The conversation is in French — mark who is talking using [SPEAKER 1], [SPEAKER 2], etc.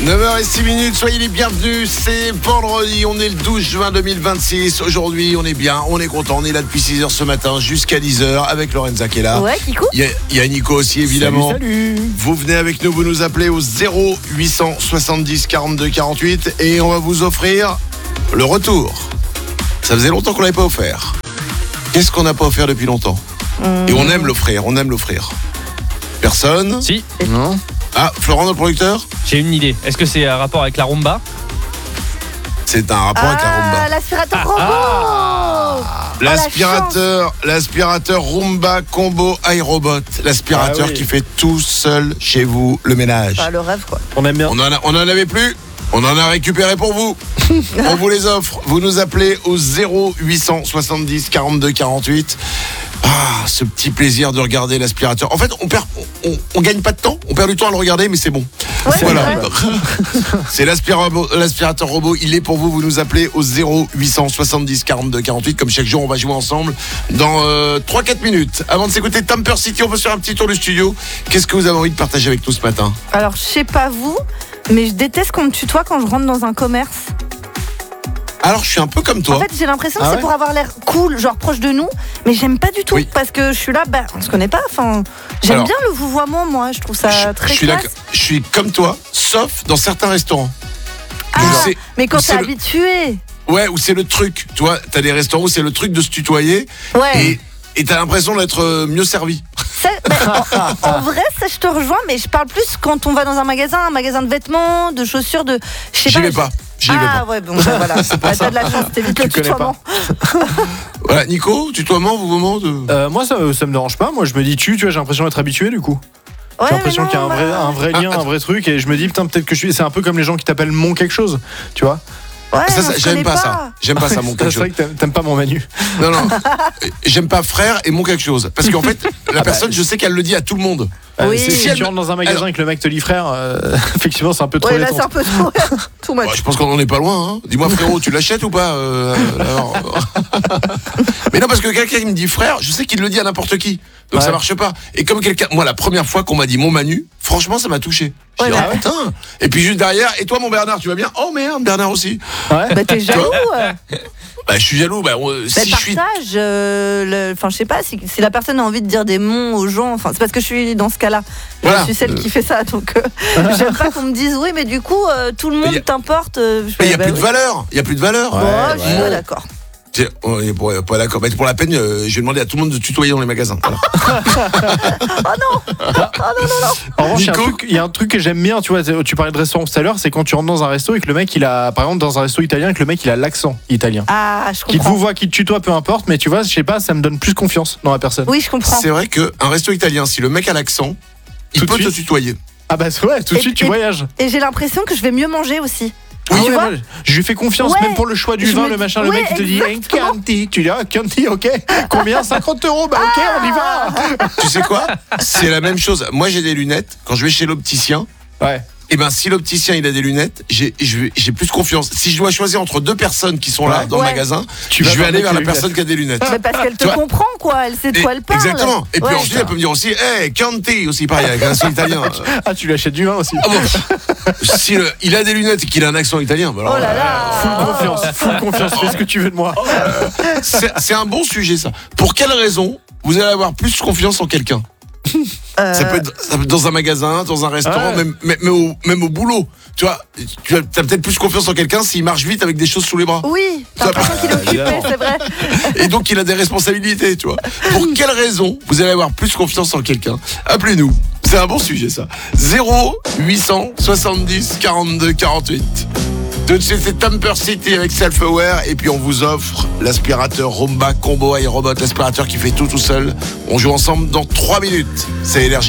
[SPEAKER 1] 9h06, soyez les bienvenus, c'est vendredi, on est le 12 juin 2026, aujourd'hui on est bien, on est content, on est là depuis 6h ce matin jusqu'à 10h avec Lorenza qui est là.
[SPEAKER 2] Ouais, Kikou.
[SPEAKER 1] Il y a Nico aussi évidemment.
[SPEAKER 3] Salut.
[SPEAKER 1] Vous venez avec nous, vous nous appelez au 0870 42 48 et on va vous offrir le retour. Ça faisait longtemps qu'on l'avait pas offert. Qu'est-ce qu'on n'a pas offert depuis longtemps ? Et on aime l'offrir. Personne ?
[SPEAKER 3] Si.
[SPEAKER 1] Non. Ah, Florent, notre producteur ?
[SPEAKER 3] J'ai une idée. Est-ce que c'est un rapport avec la rumba ?
[SPEAKER 1] C'est un rapport avec la rumba.
[SPEAKER 2] L'aspirateur robot.
[SPEAKER 1] L'aspirateur Roomba Combo iRobot. L'aspirateur qui fait tout seul chez vous le ménage.
[SPEAKER 2] Le rêve quoi.
[SPEAKER 3] On aime bien.
[SPEAKER 1] On en avait plus. On en a récupéré pour vous. On vous les offre. Vous nous appelez au 0870 42 48. Ah, ce petit plaisir de regarder l'aspirateur. En fait, on gagne pas de temps. On perd du temps à le regarder, mais c'est bon.
[SPEAKER 2] Ouais,
[SPEAKER 1] voilà. C'est l'aspirateur robot. Il est pour vous. Vous nous appelez au 0870 42 48. Comme chaque jour, on va jouer ensemble dans 3-4 minutes. Avant de s'écouter Tamper City, on peut se faire un petit tour du studio. Qu'est-ce que vous avez envie de partager avec nous ce matin ?
[SPEAKER 2] Alors, je sais pas vous, mais je déteste qu'on me tutoie quand je rentre dans un commerce.
[SPEAKER 1] Alors, je suis un peu comme toi.
[SPEAKER 2] En fait, j'ai l'impression que c'est pour avoir l'air cool, genre proche de nous, mais j'aime pas du tout parce que je suis là, on se connaît pas. Enfin, j'aime bien le vouvoiement, moi. Je trouve ça très classe.
[SPEAKER 1] Je suis comme toi, sauf dans certains restaurants.
[SPEAKER 2] Mais quand t'es habitué.
[SPEAKER 1] Ouais, où c'est le truc. Tu vois, t'as des restaurants où c'est le truc de se tutoyer.
[SPEAKER 2] Ouais.
[SPEAKER 1] Et t'as l'impression d'être mieux servi.
[SPEAKER 2] En vrai, ça je te rejoins, mais je parle plus quand on va dans un magasin de vêtements, de chaussures, de.
[SPEAKER 1] J'y vais pas.
[SPEAKER 2] Ouais, bon, voilà. T'as de la chance, t'évites le tutoiement.
[SPEAKER 1] Voilà, Nico, tutoiement, vouvoiement
[SPEAKER 3] moi, ça me dérange pas. Moi, je me dis tu vois, j'ai l'impression d'être habitué du coup. J'ai l'impression qu'il y a un vrai lien, un vrai truc, et je me dis putain, peut-être que c'est un peu comme les gens qui t'appellent mon quelque chose, tu vois.
[SPEAKER 2] Ouais,
[SPEAKER 1] j'aime pas ça. J'aime pas ça, mon quelque chose.
[SPEAKER 3] C'est vrai que t'aimes pas mon Manu.
[SPEAKER 1] Non. J'aime pas frère et mon quelque chose. Parce qu'en fait, la personne, je sais qu'elle le dit à tout le monde.
[SPEAKER 2] Oui.
[SPEAKER 3] Si tu rentres dans un magasin et que le mec te dit frère, effectivement, c'est un peu trop.
[SPEAKER 2] Ouais, là, c'est un peu trop. Tout much.
[SPEAKER 1] Je pense qu'on en est pas loin. Hein. Dis-moi, frérot, tu l'achètes ou pas Mais non, parce que quelqu'un qui me dit frère, je sais qu'il le dit à n'importe qui. Donc ça marche pas. Et comme moi, la première fois qu'on m'a dit mon Manu, franchement, ça m'a touché. Je dis, putain. Et puis juste derrière, et toi, mon Bernard, tu vas bien ? Oh merde, Bernard aussi.
[SPEAKER 2] Ouais. T'es jaloux.
[SPEAKER 1] Je suis jaloux. Si je suis.
[SPEAKER 2] Enfin, je sais pas, si la personne a envie de dire des mots aux gens, enfin, c'est parce que je suis dans ce cas-là.
[SPEAKER 1] Voilà.
[SPEAKER 2] Je suis celle qui fait ça, donc j'aime pas qu'on me dise oui, mais du coup, tout le monde t'importe.
[SPEAKER 1] Il y a plus de valeur. Il y a plus de valeur.
[SPEAKER 2] Je suis pas d'accord.
[SPEAKER 1] Pas d'accord. Mais pour la peine, je vais demander à tout le monde de tutoyer dans les magasins. Voilà.
[SPEAKER 2] Oh non.
[SPEAKER 3] En revanche, il y a un truc que j'aime bien, tu vois, tu parlais de restaurant tout à l'heure, c'est quand tu rentres dans un resto et que le mec il a, par exemple dans un resto italien, et que le mec il a l'accent italien.
[SPEAKER 2] Ah, je comprends.
[SPEAKER 3] Qu'il te vous voit, qu'il te tutoie, peu importe, mais tu vois, je sais pas, ça me donne plus confiance dans la personne.
[SPEAKER 2] Oui, je comprends.
[SPEAKER 1] C'est vrai qu'un resto italien, si le mec a l'accent, il peut te tutoyer.
[SPEAKER 3] Ah bah ouais, tout de suite tu voyages.
[SPEAKER 2] Et j'ai l'impression que je vais mieux manger aussi.
[SPEAKER 3] Oui, tu vois, je lui fais confiance, même pour le choix du vin, le machin, le mec il te dit Chianti, tu dis Chianti, ok, combien ? 50 €, bah ok, on y va.
[SPEAKER 1] Tu sais quoi ? C'est la même chose. Moi j'ai des lunettes, quand je vais chez l'opticien, et si l'opticien il a des lunettes, j'ai plus confiance. Si je dois choisir entre deux personnes qui sont là dans le magasin, je vais aller vers la personne qui a des lunettes.
[SPEAKER 2] Mais parce qu'elle te comprend quoi, elle sait de quoi elle parle.
[SPEAKER 1] Exactement. Et puis ensuite elle peut me dire aussi, Chianti aussi pareil avec un accent italien.
[SPEAKER 3] Ah, tu lui achètes du vin aussi.
[SPEAKER 1] Si il a des lunettes et qu'il a un accent italien,
[SPEAKER 2] oh là là.
[SPEAKER 3] Full confiance, fais ce que tu veux de moi.
[SPEAKER 1] C'est un bon sujet ça. Pour quelle raison vous allez avoir plus confiance en quelqu'un ? Ça peut être dans un magasin, dans un restaurant, même au boulot. Tu vois, t'as peut-être plus confiance en quelqu'un s'il marche vite avec des choses sous les bras.
[SPEAKER 2] Oui, t'as l'impression qu'il est occupé, c'est vrai.
[SPEAKER 1] Et donc il a des responsabilités, tu vois. Pour quelle raison vous allez avoir plus confiance en quelqu'un ? Appelez-nous. C'est un bon sujet ça. 0870 42 48. Tout de suite, c'est Tamper City avec Self-Aware. Et puis on vous offre l'aspirateur Roomba Combo iRobot, l'aspirateur qui fait tout seul. On joue ensemble dans 3 minutes. C'est Énergie.